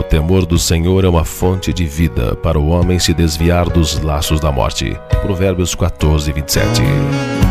temor do Senhor é uma fonte de vida para o homem se desviar dos laços da morte. Provérbios 14:27.